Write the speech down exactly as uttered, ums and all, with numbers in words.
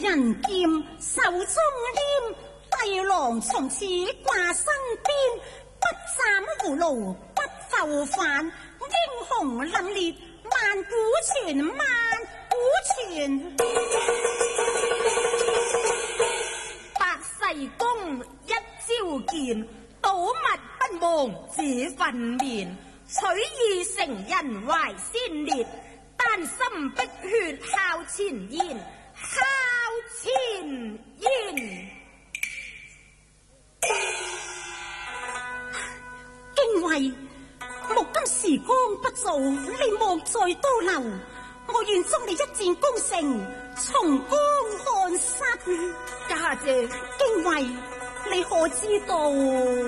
人劍，手中拈，帝郎從此掛身邊，不斬葫蘆不就範，英雄凛冽萬古傳，萬古傳。 百世功一朝見，睹物不忘這份面，取意成人懷先烈，丹心碧血孝前燕，孝前燕。 敬畏，目今時光不早，你莫再多留，我願祝你一戰功成，重光漢室。 家姐， 敬畏，你可知道？